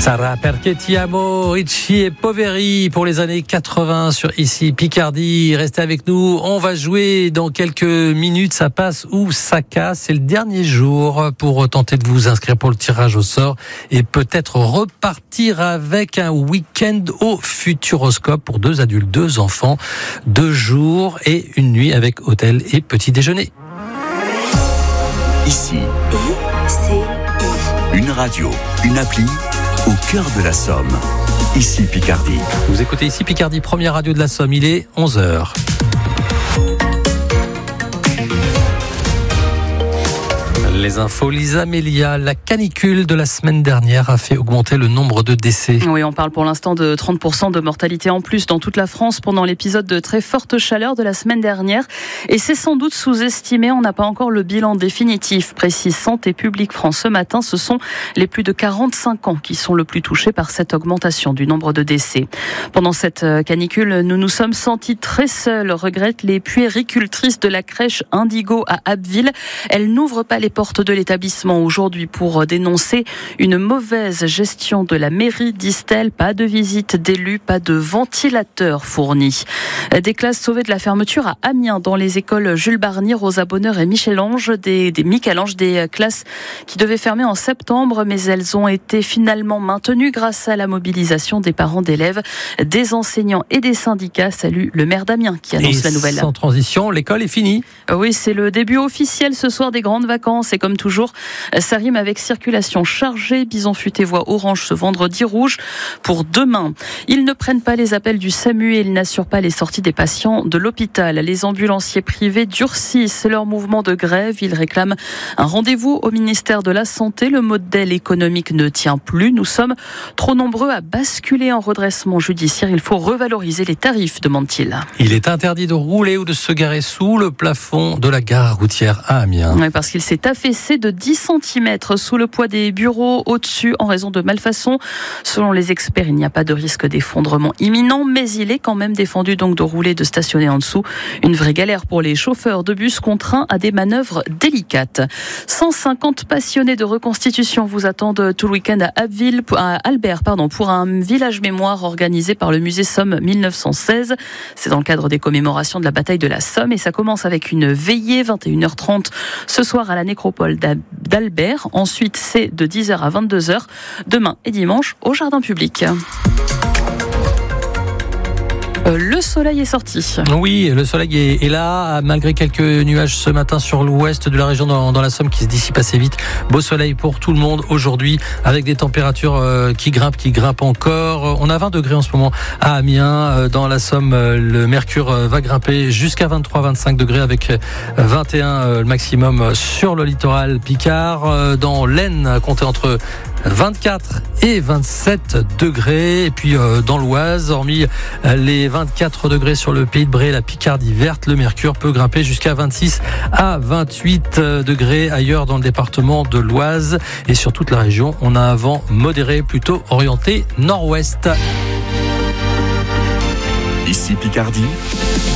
Sarà perché ti amo, Ricci et Poveri pour les années 80 sur Ici Picardie. Restez avec nous, on va jouer dans quelques minutes. Ça passe ou ça casse. C'est le dernier jour pour tenter de vous inscrire pour le tirage au sort et peut-être repartir avec un week-end au Futuroscope pour 2 adultes, 2 enfants, 2 jours et une nuit avec hôtel et petit déjeuner. Ici, une radio, une appli au cœur de la Somme. Ici Picardie. Vous écoutez Ici Picardie, première radio de la Somme. Il est 11h. Les infos, Lisa Mélia, la canicule de la semaine dernière a fait augmenter le nombre de décès. Oui, on parle pour l'instant de 30% de mortalité en plus dans toute la France pendant l'épisode de très forte chaleur de la semaine dernière. Et c'est sans doute sous-estimé, on n'a pas encore le bilan définitif, précise Santé publique France ce matin. Ce sont les plus de 45 ans qui sont le plus touchés par cette augmentation du nombre de décès. Pendant cette canicule, nous nous sommes sentis très seuls, regrettent les puéricultrices de la crèche Indigo à Abbeville. Elles n'ouvrent pas les portes de l'établissement aujourd'hui pour dénoncer une mauvaise gestion de la mairie, disent-elles. Pas de visite d'élus, pas de ventilateur fourni. Des classes sauvées de la fermeture à Amiens dans les écoles Jules Barnier, Rosa Bonheur et Michel-Ange, des classes qui devaient fermer en septembre, mais elles ont été finalement maintenues grâce à la mobilisation des parents d'élèves, des enseignants et des syndicats. Salut le maire d'Amiens qui annonce la nouvelle. Sans transition, l'école est finie. Oui, c'est le début officiel ce soir des grandes vacances. Et comme toujours, ça rime avec circulation chargée. Bison futé voie orange ce vendredi, rouge pour demain. Ils ne prennent pas les appels du SAMU et ils n'assurent pas les sorties des patients de l'hôpital. Les ambulanciers privés durcissent leur mouvement de grève. Ils réclament un rendez-vous au ministère de la Santé. Le modèle économique ne tient plus. Nous sommes trop nombreux à basculer en redressement judiciaire. Il faut revaloriser les tarifs, demande-t-il. Il est interdit de rouler ou de se garer sous le plafond de la gare routière à Amiens. Oui, parce qu'il s'est affaissé de 10 cm sous le poids des bureaux au-dessus en raison de malfaçons. Selon les experts, il n'y a pas de risque d'effondrement imminent, mais il est quand même défendu donc de rouler, de stationner en dessous. Une vraie galère pour les chauffeurs de bus contraints à des manœuvres délicates. 150 passionnés de reconstitution vous attendent tout le week-end à Albert, pour un village mémoire organisé par le musée Somme 1916. C'est dans le cadre des commémorations de la bataille de la Somme et ça commence avec une veillée 21h30 ce soir à la nécropole d'Albert. Ensuite, c'est de 10h à 22h, demain et dimanche au jardin public. Le soleil est sorti. Oui, le soleil est là, malgré quelques nuages ce matin sur l'ouest de la région dans la Somme qui se dissipent assez vite. Beau soleil pour tout le monde aujourd'hui, avec des températures qui grimpent encore. On a 20 degrés en ce moment à Amiens. Dans la Somme, le mercure va grimper jusqu'à 23-25 degrés avec 21 le maximum sur le littoral Picard. Dans l'Aisne, comptez entre 24 et 27 degrés. Et puis dans l'Oise, hormis les 24 degrés sur le Pays de Bray, la Picardie verte, le mercure peut grimper jusqu'à 26 à 28 degrés ailleurs dans le département de l'Oise. Et sur toute la région, on a un vent modéré plutôt orienté nord-ouest. Ici Picardie.